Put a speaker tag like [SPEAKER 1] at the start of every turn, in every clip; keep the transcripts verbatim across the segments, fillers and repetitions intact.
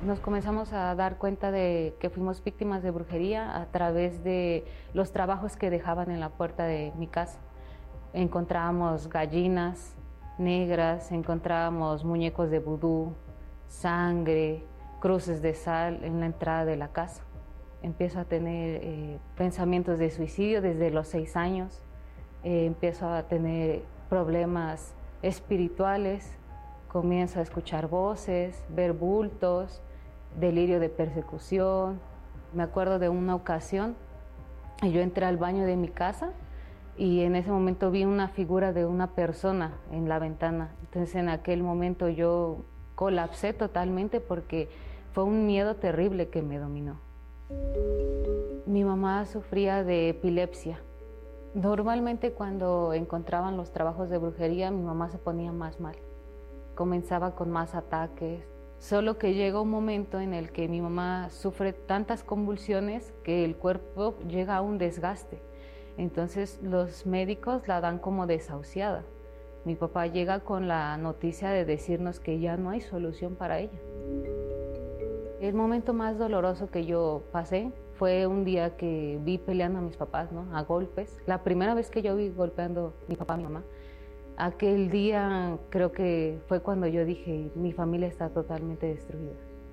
[SPEAKER 1] Nos comenzamos a dar cuenta de que fuimos víctimas de brujería a través de los trabajos que dejaban en la puerta de mi casa. Encontrábamos gallinas negras, encontrábamos muñecos de vudú, sangre, cruces de sal en la entrada de la casa. Empiezo a tener eh, pensamientos de suicidio desde los seis años. Eh, empiezo a tener problemas espirituales. Comienzo a escuchar voces, ver bultos, delirio de persecución. Me acuerdo de una ocasión, yo entré al baño de mi casa y en ese momento vi una figura de una persona en la ventana. Entonces en aquel momento yo colapsé totalmente porque fue un miedo terrible que me dominó. Mi mamá sufría de epilepsia. Normalmente cuando encontraban los trabajos de brujería, mi mamá se ponía más mal. Comenzaba con más ataques, solo que llega un momento en el que mi mamá sufre tantas convulsiones que el cuerpo llega a un desgaste. Entonces los médicos la dan como desahuciada. Mi papá llega con la noticia de decirnos que ya no hay solución para ella. El momento más doloroso que yo pasé fue un día que vi peleando a mis papás, ¿no? A golpes. La primera vez que yo vi golpeando a mi papá, a mi mamá. Aquel día creo que fue cuando yo dije, mi familia está totalmente destruida.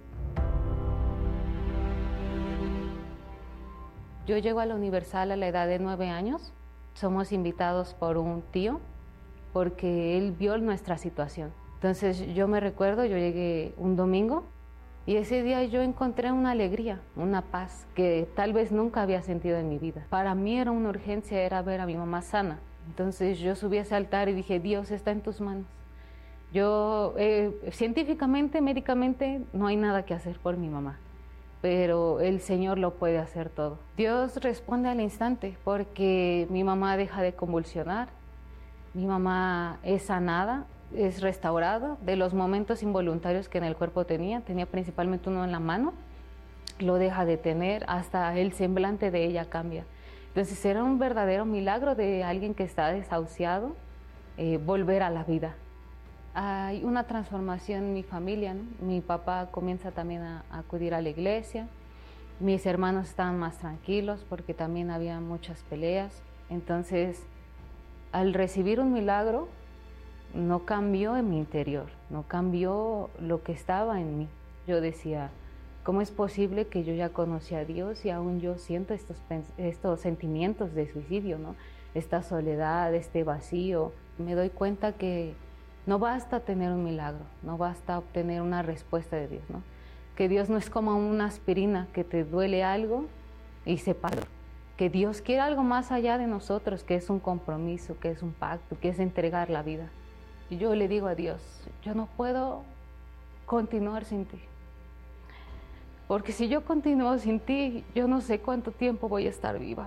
[SPEAKER 1] Yo llego a la Universal a la edad de nueve años. Somos invitados por un tío porque él vio nuestra situación. Entonces yo me recuerdo, yo llegué un domingo y ese día yo encontré una alegría, una paz que tal vez nunca había sentido en mi vida. Para mí era una urgencia, era ver a mi mamá sana. Entonces yo subí a ese altar y dije, Dios está en tus manos. Yo, eh, científicamente, médicamente, no hay nada que hacer por mi mamá, pero el Señor lo puede hacer todo. Dios responde al instante porque mi mamá deja de convulsionar, mi mamá es sanada, es restaurada de los momentos involuntarios que en el cuerpo tenía, tenía principalmente uno en la mano, lo deja de tener, hasta el semblante de ella cambia. Entonces era un verdadero milagro de alguien que está desahuciado, eh, volver a la vida. Hay una transformación en mi familia, ¿no? Mi papá comienza también a, a acudir a la iglesia, mis hermanos estaban más tranquilos porque también había muchas peleas. Entonces, al recibir un milagro, no cambió en mi interior, no cambió lo que estaba en mí. Yo decía, ¿cómo es posible que yo ya conocí a Dios y aún yo siento estos, estos sentimientos de suicidio, ¿no? Esta soledad, este vacío? Me doy cuenta que no basta tener un milagro, no basta obtener una respuesta de Dios, ¿no? Que Dios no es como una aspirina que te duele algo y se pasa. Que Dios quiere algo más allá de nosotros, que es un compromiso, que es un pacto, que es entregar la vida. Y yo le digo a Dios, yo no puedo continuar sin ti. Porque si yo continúo sin ti, yo no sé cuánto tiempo voy a estar viva.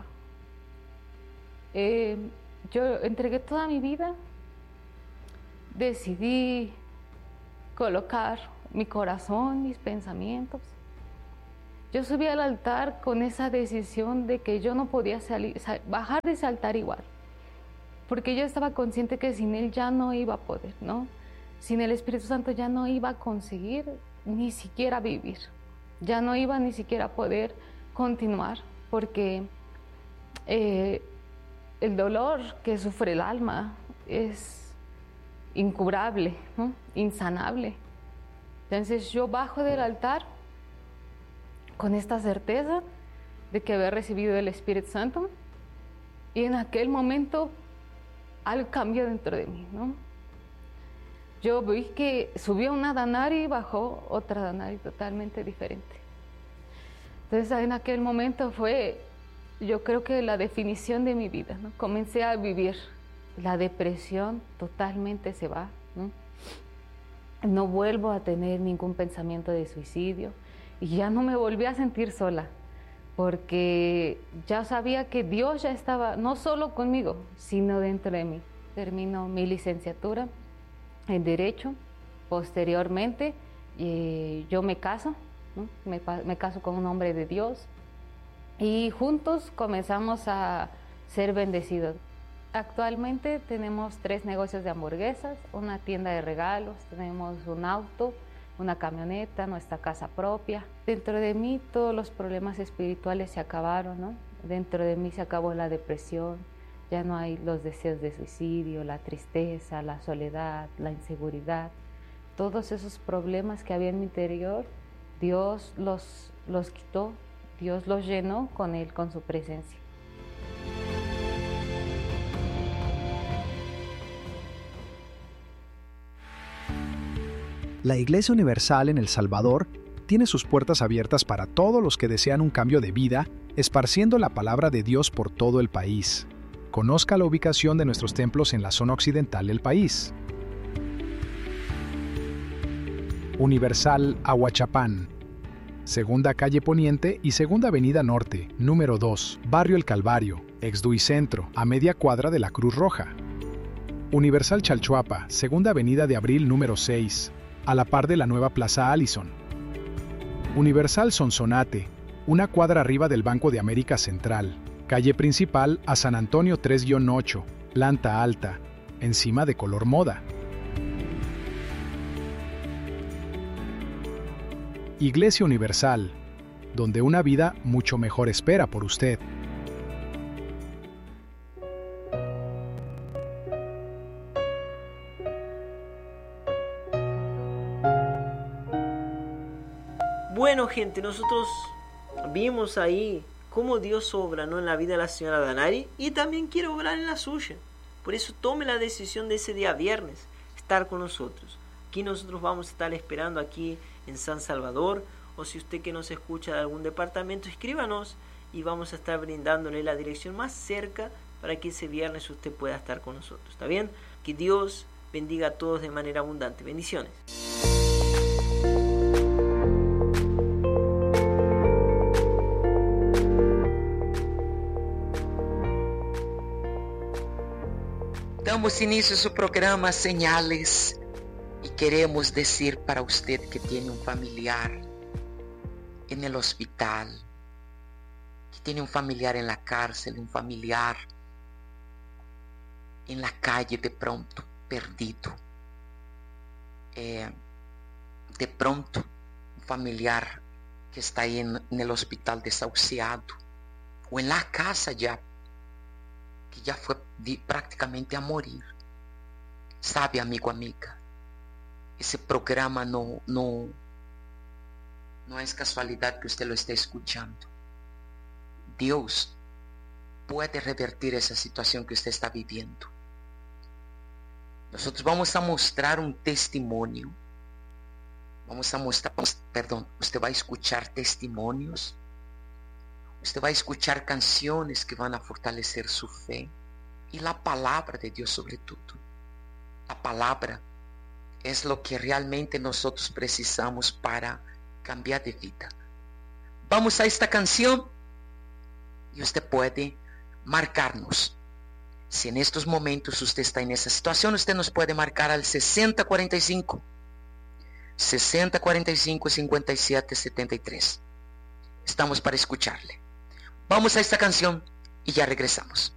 [SPEAKER 1] Eh, yo entregué toda mi vida, decidí colocar mi corazón, mis pensamientos. Yo subí al altar con esa decisión de que yo no podía salir, sal, bajar de ese altar igual. Porque yo estaba consciente que sin Él ya no iba a poder, ¿no? Sin el Espíritu Santo ya no iba a conseguir ni siquiera vivir. Ya no iba ni siquiera a poder continuar, porque eh, el dolor que sufre el alma es incurable, ¿no? Insanable. Entonces yo bajo del altar con esta certeza de que había recibido el Espíritu Santo y en aquel momento algo cambió dentro de mí, ¿no? Yo vi que subió una Danari y bajó otra Danari totalmente diferente. Entonces en aquel momento fue, yo creo que la definición de mi vida, ¿no? Comencé a vivir. La depresión totalmente se va, ¿no? No vuelvo a tener ningún pensamiento de suicidio y ya no me volví a sentir sola, porque ya sabía que Dios ya estaba no solo conmigo, sino dentro de mí. Termino mi licenciatura en Derecho. Posteriormente eh, yo me caso, ¿no? me, me caso con un hombre de Dios y juntos comenzamos a ser bendecidos. Actualmente tenemos tres negocios de hamburguesas, una tienda de regalos, tenemos un auto una camioneta, nuestra casa propia. Dentro de mí todos los problemas espirituales se acabaron, ¿no? Dentro de mí se acabó la depresión, ya no hay los deseos de suicidio, la tristeza, la soledad, la inseguridad. Todos esos problemas que había en mi interior, Dios los, los quitó, Dios los llenó con Él, con su presencia.
[SPEAKER 2] La Iglesia Universal en El Salvador tiene sus puertas abiertas para todos los que desean un cambio de vida, esparciendo la palabra de Dios por todo el país. Conozca la ubicación de nuestros templos en la zona occidental del país. Universal Ahuachapán, Segunda Calle Poniente y Segunda Avenida Norte, número dos, Barrio El Calvario, Exduicentro, a media cuadra de la Cruz Roja. Universal Chalchuapa, Segunda Avenida de Abril, número seis, a la par de la nueva Plaza Allison. Universal Sonsonate, una cuadra arriba del Banco de América Central, calle principal a San Antonio tres guión ocho, planta alta, encima de Color Moda. Iglesia Universal, donde una vida mucho mejor espera por usted.
[SPEAKER 3] Bueno, gente, nosotros vimos ahí cómo Dios obra, ¿no?, en la vida de la señora Danari, y también quiere obrar en la suya. Por eso tome la decisión de ese día viernes, estar con nosotros. Aquí nosotros vamos a estar esperando aquí en San Salvador, o si usted que nos escucha de algún departamento, escríbanos y vamos a estar brindándole la dirección más cerca para que ese viernes usted pueda estar con nosotros. ¿Está bien? Que Dios bendiga a todos de manera abundante. Bendiciones.
[SPEAKER 4] Damos inicio a su programa Señales y queremos decir para usted que tiene un familiar en el hospital, que tiene un familiar en la cárcel, un familiar en la calle de pronto, perdido, eh, de pronto un familiar que está ahí en, en el hospital desahuciado, o en la casa ya, que ya fue de, prácticamente a morir. Sabe, amigo, amiga, ese programa no, no, no es casualidad que usted lo esté escuchando. Dios puede revertir esa situación que usted está viviendo. Nosotros vamos a mostrar un testimonio. Vamos a mostrar, perdón, usted va a escuchar testimonios. Usted va a escuchar canciones que van a fortalecer su fe y la palabra de Dios sobre todo. La palabra es lo que realmente nosotros precisamos para cambiar de vida. Vamos a esta canción y usted puede marcarnos. Si en estos momentos usted está en esa situación, usted nos puede marcar al sesenta cuarenta y cinco, sesenta cuarenta y cinco, cincuenta y siete setenta y tres. Estamos para escucharle. Vamos a esta canción y ya regresamos.